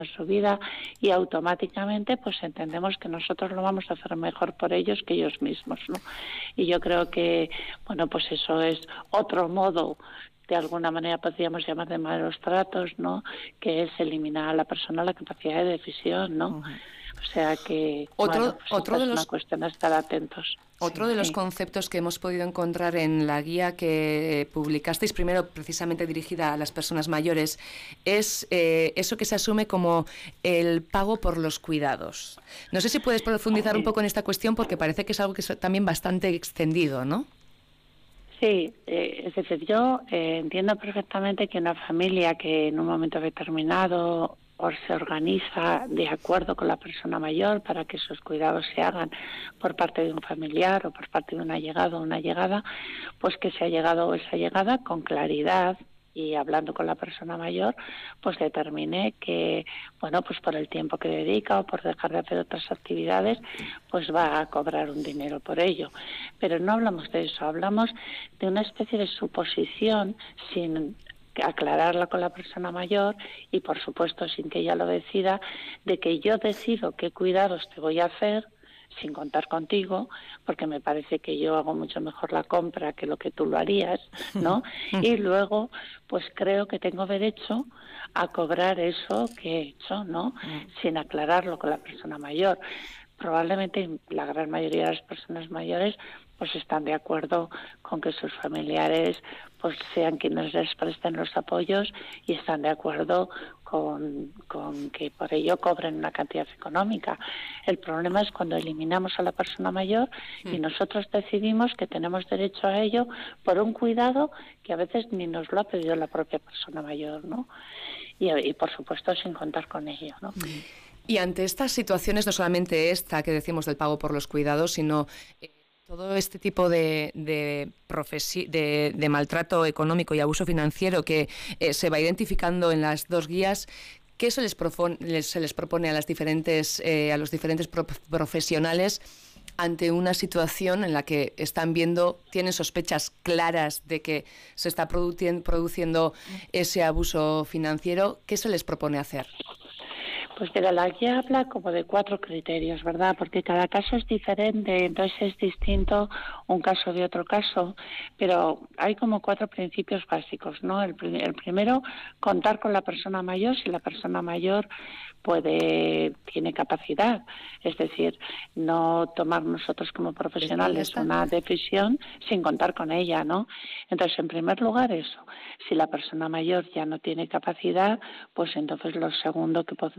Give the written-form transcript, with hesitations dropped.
su vida y automáticamente pues entendemos que nosotros lo vamos a hacer mejor por ellos que ellos mismos, ¿no? Y yo creo que, bueno, pues eso es otro modo, de alguna manera podríamos llamar de malos tratos, ¿no? Que es eliminar a la persona la capacidad de decisión, ¿no? O sea que, bueno, pues esta es una cuestión de estar atentos. Otro de los conceptos que hemos podido encontrar en la guía que publicasteis, primero precisamente dirigida a las personas mayores, es eso que se asume como el pago por los cuidados. No sé si puedes profundizar un poco en esta cuestión porque parece que es algo que es también bastante extendido, ¿no? Sí, es decir, yo entiendo perfectamente que una familia que en un momento determinado se organiza de acuerdo con la persona mayor para que esos cuidados se hagan por parte de un familiar o por parte de un allegado o una allegada, pues que se ha llegado esa llegada con claridad y hablando con la persona mayor, pues determine que, bueno, pues por el tiempo que dedica o por dejar de hacer otras actividades, pues va a cobrar un dinero por ello. Pero no hablamos de eso, hablamos de una especie de suposición sin aclararla con la persona mayor y, por supuesto, sin que ella lo decida, de que yo decido qué cuidados te voy a hacer sin contar contigo, porque me parece que yo hago mucho mejor la compra que lo que tú lo harías, ¿no? Y luego, pues creo que tengo derecho a cobrar eso que he hecho, ¿no? Sin aclararlo con la persona mayor. Probablemente la gran mayoría de las personas mayores pues están de acuerdo con que sus familiares pues sean quienes les presten los apoyos y están de acuerdo con que por ello cobren una cantidad económica. El problema es cuando eliminamos a la persona mayor y nosotros decidimos que tenemos derecho a ello por un cuidado que a veces ni nos lo ha pedido la propia persona mayor, ¿no? Y por supuesto sin contar con ello, ¿no? Y ante estas situaciones, no solamente esta que decimos del pago por los cuidados, sino todo este tipo de maltrato económico y abuso financiero que se va identificando en las dos guías, ¿qué se les propone a los diferentes profesionales ante una situación en la que tienen sospechas claras de que se está produciendo ese abuso financiero? ¿Qué se les propone hacer? Pues mira, la guía habla como de 4 criterios, ¿verdad? Porque cada caso es diferente, entonces es distinto un caso de otro caso, pero hay como 4 principios básicos, ¿no? El primero, contar con la persona mayor si la persona mayor tiene capacidad, es decir, no tomar nosotros como profesionales una decisión sin contar con ella, ¿no? Entonces, en primer lugar eso, si la persona mayor ya no tiene capacidad, pues entonces lo segundo que